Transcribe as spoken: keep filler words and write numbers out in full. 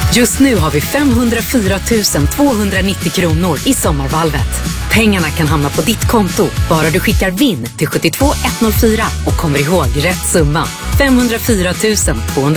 Just nu har vi femhundrafyra tusen tvåhundranittio kronor i sommarvalvet. Pengarna kan hamna på ditt konto, bara du skickar vinn till sju två ett noll fyra och kommer ihåg rätt summa. femhundrafyra tusen tvåhundranittio